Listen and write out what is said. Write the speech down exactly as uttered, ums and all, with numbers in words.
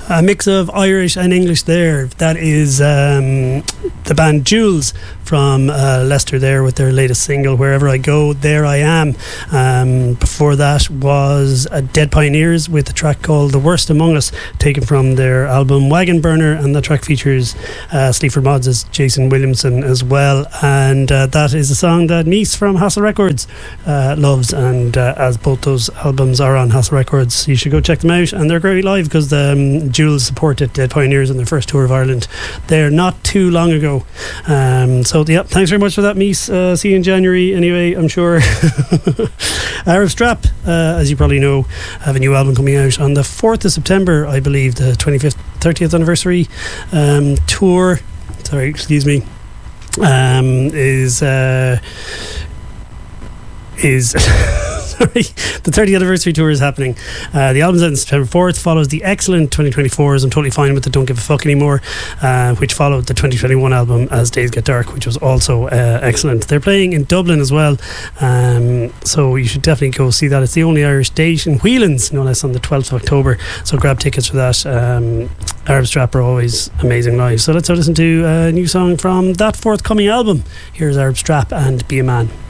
A mix of Irish and English there. That is um, the band Jules from uh, Leicester there with their latest single, Wherever I Go, There I Am. Um, before that was uh, Dead Pioneers with a track called The Worst Among Us, taken from their album Wagon Burner, and the track features uh, Sleaford Mods' Jason Williamson as well. And uh, that is a song that Mies from Hassel Records uh, loves, and uh, as both those albums are on Hassel Records, you should go check them out. And they're great live because the um, Jules supported Dead Pioneers on their first tour of Ireland there not too long ago. Um, so yeah, thanks very much for that, Mies. Uh, see you in January anyway, I'm sure. Arab Strap, uh, as you probably know, have a new album coming out on the fourth of September, I believe, the twenty-fifth, thirtieth anniversary um, tour. Sorry, excuse me. Um, is uh, is sorry, the thirtieth anniversary tour is happening. Uh, the album's out on September fourth, follows the excellent twenty twenty-four's I'm Totally Fine With It, Don't Give a Fuck Anymore, uh, which followed the twenty twenty-one album As Days Get Dark, which was also uh, excellent. They're playing in Dublin as well, um, so you should definitely go see that. It's the only Irish date in Whelan's, no less, on the twelfth of October, so grab tickets for that. um, Arab Strap are always amazing live. So let's listen to a new song from that forthcoming album. Here's Arab Strap and Be a Man.